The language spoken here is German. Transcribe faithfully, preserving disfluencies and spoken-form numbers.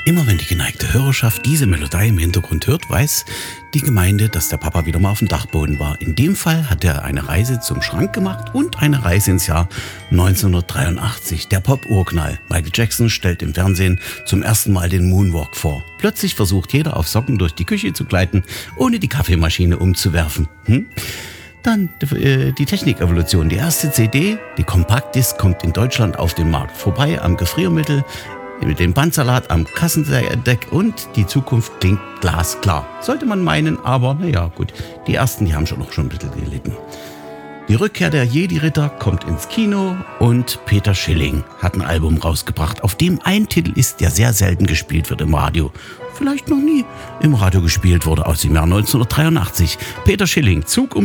Immer wenn die geneigte Hörerschaft diese Melodie im Hintergrund hört, weiß die Gemeinde, dass der Papa wieder mal auf dem Dachboden war. In dem Fall hat er eine Reise zum Schrank gemacht und eine Reise ins Jahr neunzehnhundertdreiundachtzig. Der Pop-Urknall. Michael Jackson stellt im Fernsehen zum ersten Mal den Moonwalk vor. Plötzlich versucht jeder auf Socken durch die Küche zu gleiten, ohne die Kaffeemaschine umzuwerfen. Hm? Dann äh, die Technikevolution. Die erste C D, die Compact-Disc, kommt in Deutschland auf den Markt. Vorbei am Gefriermittel, mit dem Bandsalat am Kassendeck und die Zukunft klingt glasklar. Sollte man meinen, aber naja, gut. Die ersten, die haben schon noch schon ein bisschen gelitten. Die Rückkehr der Jedi-Ritter kommt ins Kino und Peter Schilling hat ein Album rausgebracht, auf dem ein Titel ist, der sehr selten gespielt wird im Radio. Vielleicht noch nie im Radio gespielt wurde, aus dem Jahr neunzehnhundertdreiundachtzig. Peter Schilling, Zug um